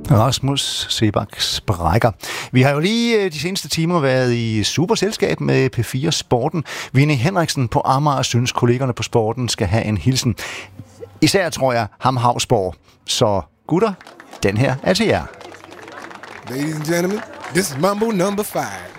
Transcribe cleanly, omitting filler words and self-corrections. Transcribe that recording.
Rasmus Seebach Sprækker. Vi har jo lige de seneste timer været i super selskab med P4 Sporten. Vinnie Henriksen på Amager synes, kollegerne på Sporten skal have en hilsen. Især tror jeg ham Havsborg. Så gutter, den her er til jer. Ladies and gentlemen, this is Mambo number 5.